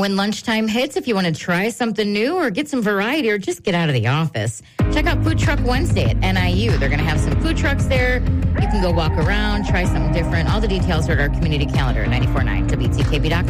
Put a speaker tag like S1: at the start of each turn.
S1: when lunchtime hits, if you want to try something new or get some variety or just get out of the office, check out Food Truck Wednesday at NIU. They're going to have some food trucks there. You can go walk around, try something different. All the details are at our community calendar at 94.9 WTKB.com.